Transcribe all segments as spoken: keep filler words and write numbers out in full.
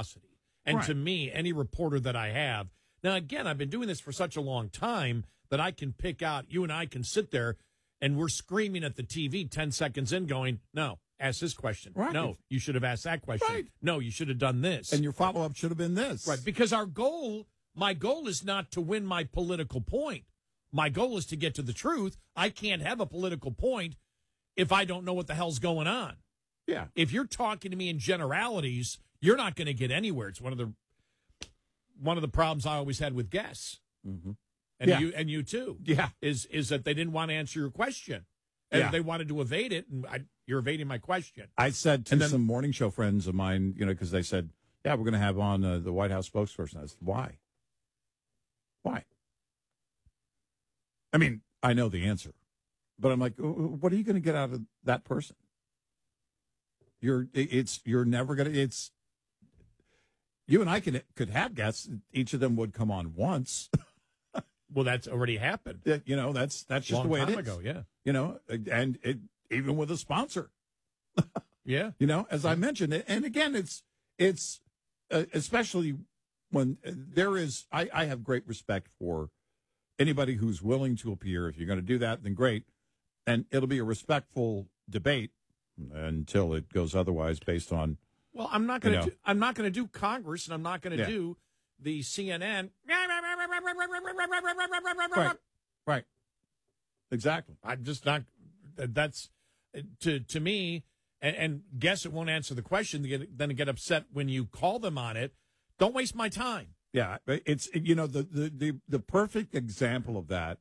curiosity. And Right. to me, any reporter that I have, now again, I've been doing this for such a long time that I can pick out, you and I can sit there and we're screaming at the T V ten seconds in going, no, ask this question. Right. No, you should have asked that question. Right. No, you should have done this. And your follow-up should have been this. Right, because our goal, my goal is not to win my political point. My goal is to get to the truth. I can't have a political point if I don't know what the hell's going on. Yeah. If you're talking to me in generalities, you're not going to get anywhere. It's one of the one of the problems I always had with guests, Mm-hmm. and Yeah. you and you too. Yeah. is is that they didn't want to answer your question, and Yeah. they wanted to evade it, and I, you're evading my question. I said to And then- some morning show friends of mine, you know, because they said, yeah, we're going to have on uh, the White House spokesperson. I said, why? Why? I mean, I know the answer, but I'm like, what are you going to get out of that person? You're, it's, you're never going to, it's, you and I could, could have guests. Each of them would come on once. Well, that's already happened. You know, that's, that's just Long the way it time is. ago, yeah. You know, and it, even with a sponsor. Yeah. You know, as I mentioned, and again, it's it's uh, especially when uh, there is. I, I have great respect for anybody who's willing to appear. If you're going to do that, then great, and it'll be a respectful debate until it goes otherwise, based on. Well, I'm not going You to. know. do I'm not going to do Congress, and I'm not going to Yeah. do the C N N. Right. Right. Exactly. I'm just not. That's to to me. And, and guess it won't answer the question. They get, then get upset when you call them on it. Don't waste my time. Yeah, it's you know the the the, the perfect example of that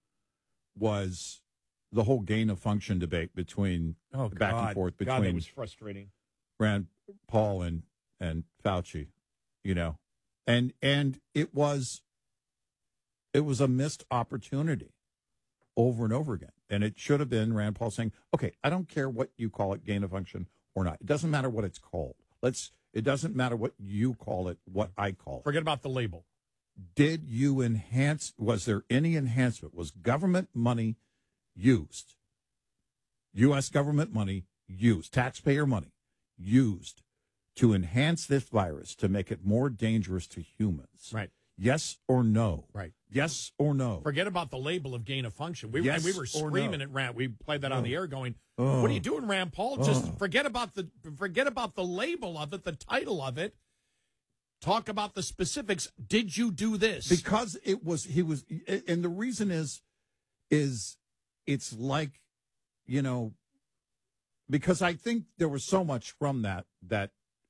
was the whole gain of function debate between Oh, back God. and forth God, that between was frustrating. Rand Paul and and Fauci, you know, and and it was it was a missed opportunity over and over again, and it should have been Rand Paul saying, "Okay, I don't care what you call it, gain of function or not. It doesn't matter what it's called. Let's. It doesn't matter what you call it, what I call it. Forget about the label. Did you enhance? Was there any enhancement? Was government money used? U S government money used, taxpayer money used to enhance this virus to make it more dangerous to humans? Right. Yes or no? Right. Yes or no? Forget about the label of gain of function. We, Yes and we were or screaming no? at Rand. We played that on the air going, Oh. what are you doing, Rand Paul? Just Oh. forget about the forget about the label of it, the title of it. Talk about the specifics. Did you do this? Because it was he was, and the reason is, is it's like, you know, because I think there was so much from that that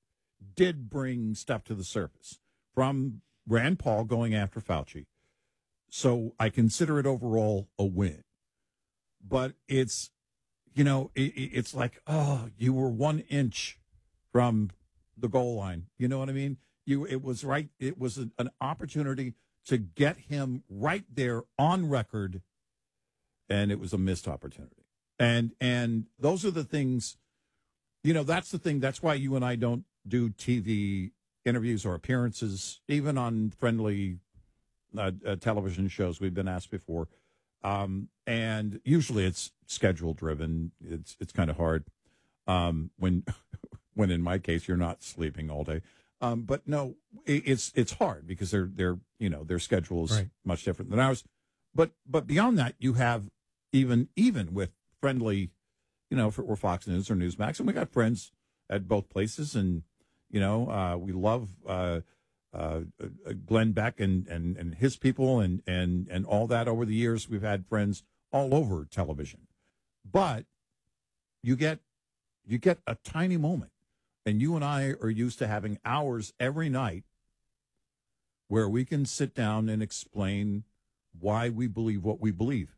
did bring stuff to the surface from Rand Paul going after Fauci. So I consider it overall a win. But it's, you know, it, it's like, oh, you were one inch from the goal line. You know what I mean? You, it was right. It was an, an opportunity to get him right there on record, and it was a missed opportunity. And and those are the things, you know, that's the thing. That's why you and I don't do T V interviews or appearances, even on friendly uh, uh, television shows. We've been asked before. Um, and usually it's schedule driven. It's it's kind of hard um, when when in my case you're not sleeping all day. Um, but no, it, it's it's hard because they're they're you know their schedule is Right. much different than ours. But but beyond that, you have even even with friendly, you know, if it were Fox News or Newsmax, and we got friends at both places, and you know uh, we love. Uh, Uh, uh, Glenn Beck and, and, and his people and, and, and all that over the years. We've had friends all over television. But you get you get a tiny moment, and you and I are used to having hours every night where we can sit down and explain why we believe what we believe.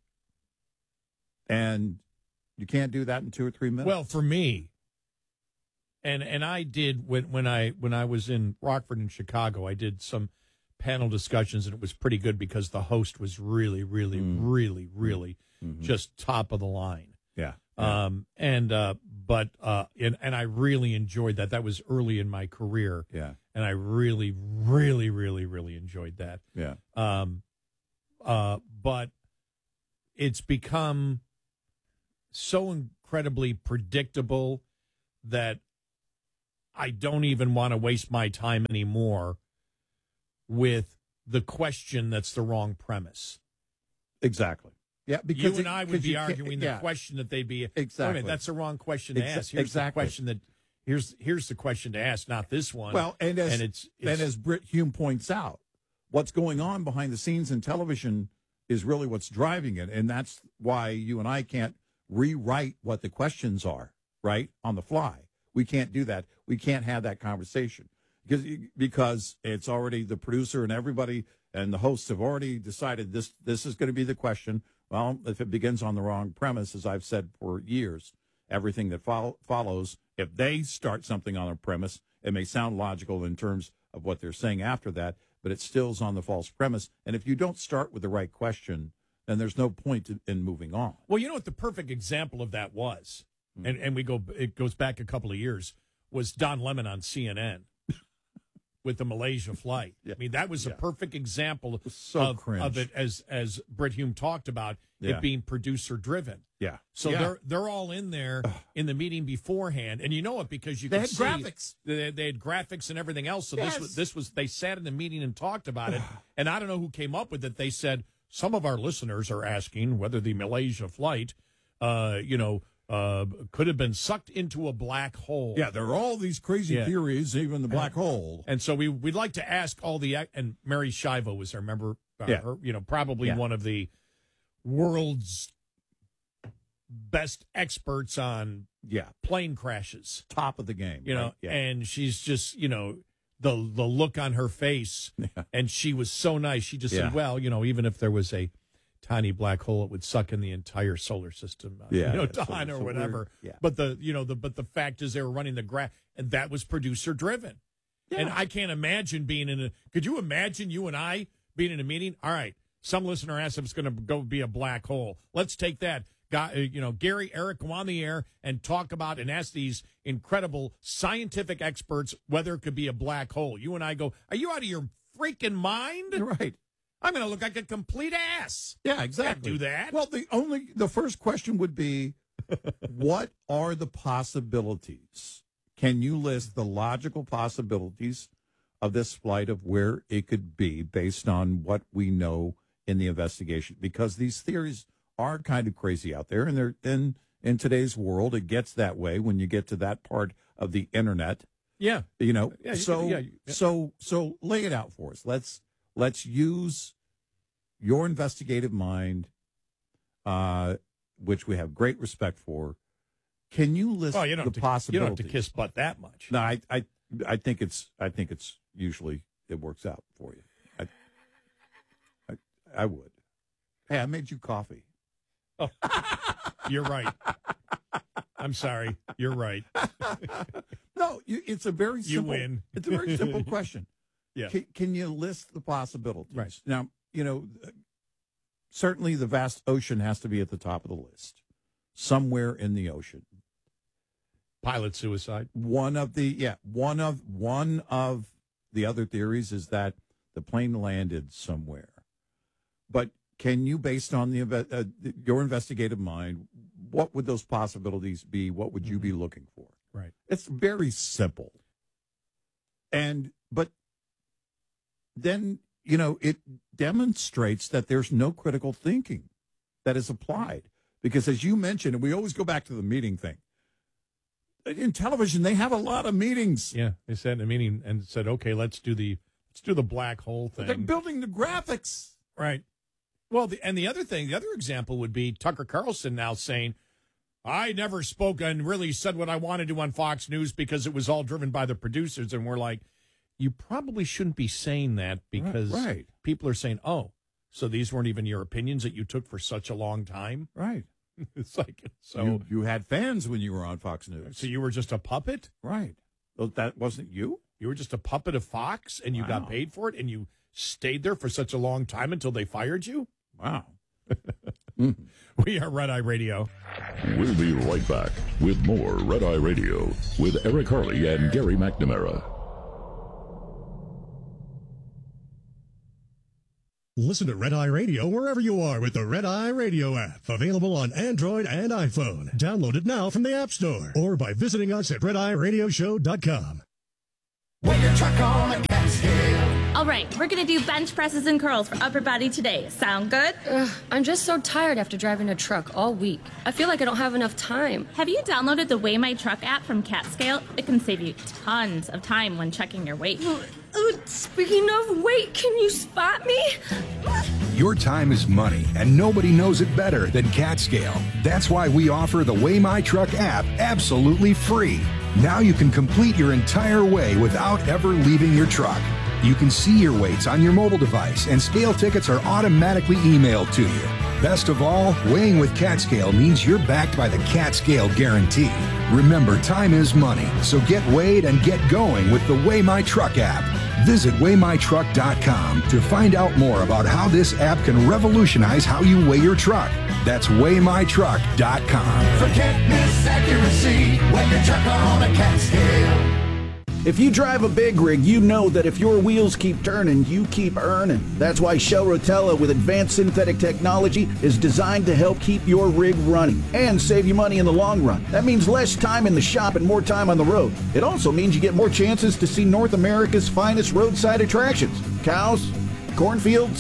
And you can't do that in two or three minutes. Well, for me, and and I did when when I when I was in Rockford in Chicago, I did some panel discussions, and it was pretty good because the host was really, really, Mm. really, really Mhm. just top of the line. yeah. yeah. Um, and uh, but uh, and and I really enjoyed that. That was early in my career, yeah. and I really, really, really, really enjoyed that. Yeah. Um, uh, but it's become so incredibly predictable that I don't even want to waste my time anymore with the question that's the wrong premise. Exactly. Yeah, because you and it, I would be you arguing the yeah. question that they'd be exactly. Wait a minute, that's the wrong question to Exa- ask. Here's exactly. the question that here's here's the question to ask, not this one. Well, and as and it's, it's and as Britt Hume points out, what's going on behind the scenes in television is really what's driving it, and that's why you and I can't rewrite what the questions are, right, on the fly. We can't do that. We can't have that conversation because because it's already the producer and everybody and the hosts have already decided this this is going to be the question. Well, if it begins on the wrong premise, as I've said for years, everything that follow, follows, if they start something on a premise, it may sound logical in terms of what they're saying after that, but it still is on the false premise. And if you don't start with the right question, then there's no point in moving on. Well, you know what the perfect example of that was, mm-hmm. and and we go it goes back a couple of years, was Don Lemon on C N N with the Malaysia flight. Yeah. I mean, that was yeah. a perfect example so of, cringe. of it, as as Britt Hume talked about yeah. it being producer driven. Yeah. So yeah. they're they're all in there in the meeting beforehand, and you know it because you they can had see graphics. They, they had graphics and everything else. So yes. this was this was they sat in the meeting and talked about it, and I don't know who came up with it. They said some of our listeners are asking whether the Malaysia flight, uh, you know. Uh, could have been sucked into a black hole. Yeah, there are all these crazy yeah. theories, even the black and, hole. And so we we'd like to ask all the and Mary Shivo was there. Remember, uh, yeah. her, you know, probably yeah. one of the world's best experts on yeah plane crashes, top of the game. You know, right? yeah. and she's just you know the the look on her face, yeah. and she was so nice. She just yeah. said, well, you know, even if there was a tiny black hole, it would suck in the entire solar system, uh, yeah, you know, yeah. Don so, or so whatever. Yeah. But the, you know, the, but the fact is they were running the graph, and that was producer driven. Yeah. And I can't imagine being in a, could you imagine you and I being in a meeting? All right. Some listener asked if it's going to go be a black hole. Let's take that. Got, you know, Gary, Eric, go on the air and talk about and ask these incredible scientific experts whether it could be a black hole. You and I go, are you out of your freaking mind? You're right. I'm going to look like a complete ass. Yeah, exactly. Can't do that. Well, the only the first question would be, what are the possibilities? Can you list the logical possibilities of this flight of where it could be based on what we know in the investigation? Because these theories are kind of crazy out there, and they're in in today's world, it gets that way when you get to that part of the internet. Yeah, you know. Yeah, you so could, yeah, yeah. so so lay it out for us. Let's. Let's use your investigative mind, uh, which we have great respect for. Can you list oh, you don't the to, possibilities? You don't have to kiss butt that much. No, I, I, I think it's, I think it's usually it works out for you. I, I, I would. Hey, I made you coffee. Oh, you're right. I'm sorry. You're right. No, you, it's a very simple. You win. It's a very simple question. Yeah. Can, can you list the possibilities? Right. Now, you know, certainly the vast ocean has to be at the top of the list. Somewhere in the ocean. Pilot suicide. One of the yeah, one of one of the other theories is that the plane landed somewhere. But can you, based on the uh, your investigative mind, what would those possibilities be? What would you be looking for? Right. It's very simple. And but then, you know, it demonstrates that there's no critical thinking that is applied. Because as you mentioned, and we always go back to the meeting thing, in television, they have a lot of meetings. Yeah, they sat in a meeting and said, okay, let's do the let's do the black hole thing. They're building the graphics. Right. Well, the, and the other thing, the other example would be Tucker Carlson now saying, I never spoke and really said what I wanted to on Fox News because it was all driven by the producers. And we're like, you probably shouldn't be saying that because right, right. people are saying, oh, so these weren't even your opinions that you took for such a long time? Right. It's like, so you, you had fans when you were on Fox News. So you were just a puppet? Right. Well, that wasn't you? You were just a puppet of Fox and you Wow. got paid for it and you stayed there for such a long time until they fired you? Wow. We are Red Eye Radio. We'll be right back with more Red Eye Radio with Eric Harley and Gary McNamara. Listen to Red Eye Radio wherever you are with the Red Eye Radio app. Available on Android and iPhone. Download it now from the App Store or by visiting us at red eye radio show dot com. Weigh your truck on a cat scale. All right, we're going to do bench presses and curls for upper body today. Sound good? Ugh, I'm just so tired after driving a truck all week. I feel like I don't have enough time. Have you downloaded the Weigh My Truck app from CatScale? It can save you tons of time when checking your weight. Uh, speaking of weight, can you spot me? Your time is money, and nobody knows it better than CatScale. That's why we offer the Weigh My Truck app absolutely free. Now you can complete your entire weigh without ever leaving your truck. You can see your weights on your mobile device, and scale tickets are automatically emailed to you. Best of all, weighing with CatScale means you're backed by the CatScale Guarantee. Remember, time is money, so get weighed and get going with the Weigh My Truck app. Visit weigh my truck dot com to find out more about how this app can revolutionize how you weigh your truck. That's weigh my truck dot com. Forget misaccuracy. Weigh your truck on a cat scale. If you drive a big rig, you know that if your wheels keep turning, you keep earning. That's why Shell Rotella with advanced synthetic technology is designed to help keep your rig running and save you money in the long run. That means less time in the shop and more time on the road. It also means you get more chances to see North America's finest roadside attractions. Cows, cornfields,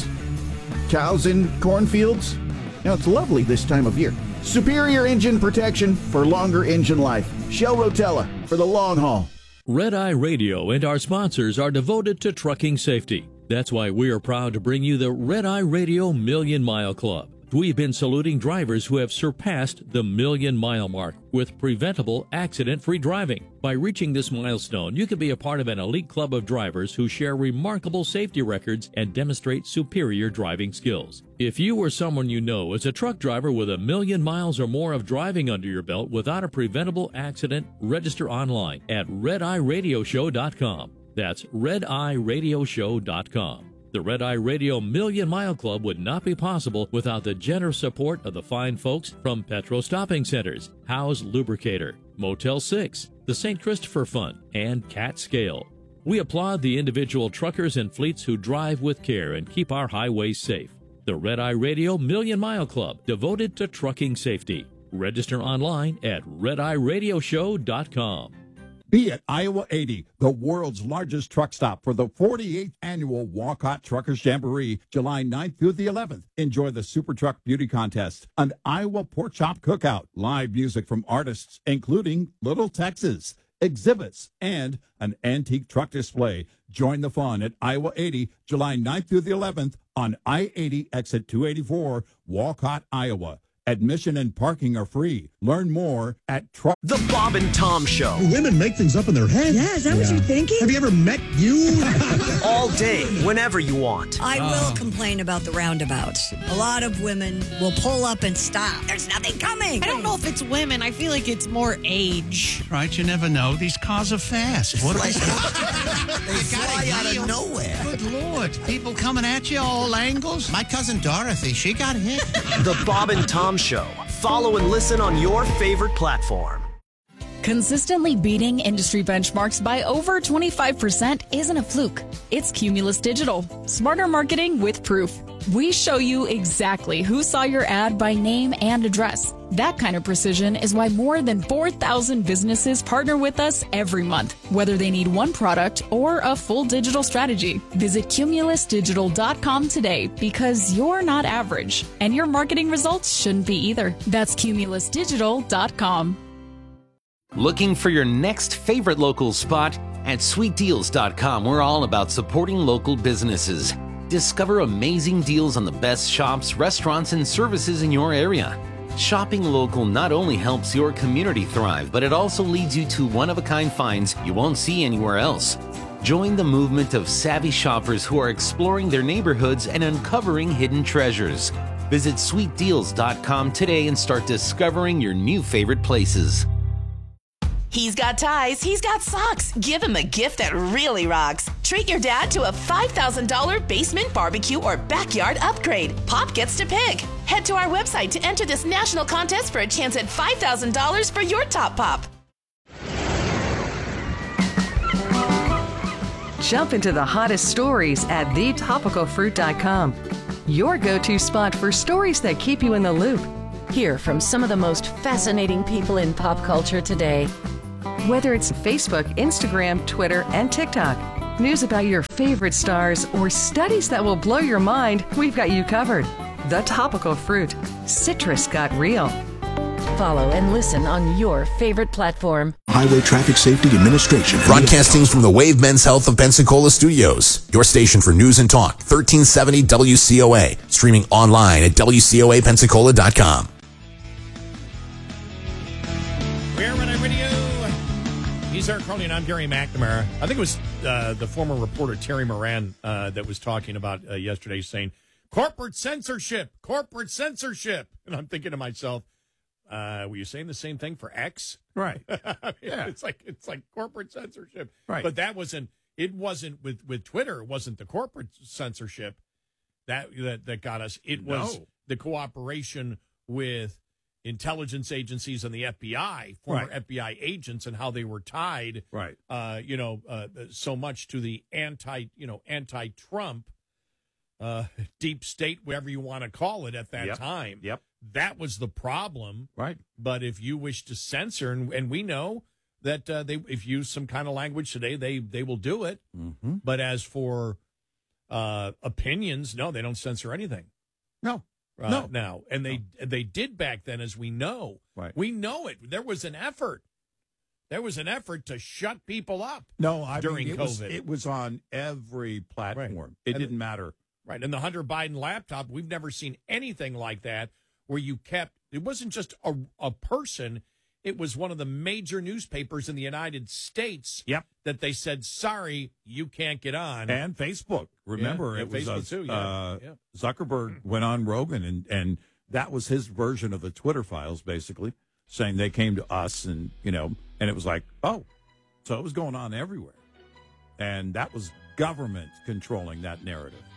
cows in cornfields. Now, it's lovely this time of year. Superior engine protection for longer engine life. Shell Rotella for the long haul. Red Eye Radio and our sponsors are devoted to trucking safety. That's why we are proud to bring you the Red Eye Radio Million Mile Club. We've been saluting drivers who have surpassed the million mile mark with preventable accident-free driving. By reaching this milestone, you can be a part of an elite club of drivers who share remarkable safety records and demonstrate superior driving skills. If you or someone you know is a truck driver with a million miles or more of driving under your belt without a preventable accident, register online at red eye radio show dot com. That's red eye radio show dot com. The Red Eye Radio Million Mile Club would not be possible without the generous support of the fine folks from Petro Stopping Centers, Howe's Lubricator, Motel six, the Saint Christopher Fund, and CatScale. We applaud the individual truckers and fleets who drive with care and keep our highways safe. The Red Eye Radio Million Mile Club, devoted to trucking safety. Register online at red eye radio show dot com. Be at Iowa eighty, the world's largest truck stop for the forty-eighth annual Walcott Truckers Jamboree, July ninth through the eleventh. Enjoy the Super Truck Beauty Contest, an Iowa Pork Chop Cookout, live music from artists including Little Texas, exhibits, and an antique truck display. Join the fun at Iowa eighty, July ninth through the eleventh on I eighty exit two eighty-four, Walcott, Iowa. Admission and parking are free. Learn more at truck. The Bob and Tom Show. Do women make things up in their head? Yeah, is that yeah. what you're thinking? Have you ever met you? All day, whenever you want. I will uh. complain about the roundabouts. A lot of women will pull up and stop. There's nothing coming. I don't know if it's women. I feel like it's more age. Right, you never know. These cars are fast. What they fly out of nowhere. Good Lord. People coming at you all angles. My cousin Dorothy, she got hit. The Bob and Tom Show. Follow and listen on your favorite platform. Consistently beating industry benchmarks by over twenty-five percent isn't a fluke. It's Cumulus Digital. Smarter marketing with proof. We show you exactly who saw your ad by name and address. That kind of precision is why more than four thousand businesses partner with us every month, whether they need one product or a full digital strategy. Visit cumulus digital dot com today because you're not average, and your marketing results shouldn't be either. That's cumulus digital dot com. Looking for your next favorite local spot? At sweet deals dot com, we're all about supporting local businesses. Discover amazing deals on the best shops, restaurants, and services in your area. Shopping local not only helps your community thrive, but it also leads you to one-of-a-kind finds you won't see anywhere else. Join the movement of savvy shoppers who are exploring their neighborhoods and uncovering hidden treasures. Visit sweet deals dot com today and start discovering your new favorite places. He's got ties, he's got socks. Give him a gift that really rocks. Treat your dad to a five thousand dollars basement barbecue or backyard upgrade. Pop gets to pick. Head to our website to enter this national contest for a chance at five thousand dollars for your top pop. Jump into the hottest stories at the topical fruit dot com. Your go-to spot for stories that keep you in the loop. Hear from some of the most fascinating people in pop culture today. Whether it's Facebook, Instagram, Twitter, and TikTok, news about your favorite stars, or studies that will blow your mind, we've got you covered. The Topical Fruit. Citrus got real. Follow and listen on your favorite platform. Highway Traffic Safety Administration. Broadcasting from the Wave Men's Health of Pensacola Studios. Your station for news and talk. thirteen seventy W C O A. Streaming online at W C O A Pensacola dot com. We're Red Eye Radio. He's Eric Carly and I'm Gary McNamara. I think it was uh, the former reporter Terry Moran uh, that was talking about uh, yesterday saying, corporate censorship, corporate censorship. And I'm thinking to myself, uh, were you saying the same thing for X? Right. I mean, Yeah. It's like it's like corporate censorship. Right. But that wasn't it wasn't with, with Twitter, it wasn't the corporate censorship that that, that got us. It was No. the cooperation with intelligence agencies and the F B I, former Right. F B I agents, and how they were tied, Right. uh, you know, uh, so much to the anti, you know, anti-Trump, uh, deep state, whatever you want to call it at that Yep. time. Yep. That was the problem. Right. But if you wish to censor, and, and we know that uh, they, if you use some kind of language today, they they will do it. Mm-hmm. But as for uh, opinions, no, they don't censor anything. No. Uh, No. now, and they they did back then, as we know. Right. We know it. There was an effort. There was an effort to shut people up. No, I during mean, it COVID. was, it was on every platform. It And- didn't matter. Right. And the Hunter Biden laptop, we've never seen anything like that where you kept, it wasn't just a, a person, it was one of the major newspapers in the United States Yep. that they said, sorry, you can't get on. And Facebook. Remember, Yeah, it was Facebook uh, too, yeah. uh, Yeah. Zuckerberg went on Rogan, and, and that was his version of the Twitter files, basically, saying they came to us, and, you know, and it was like, oh, so it was going on everywhere. And that was government controlling that narrative.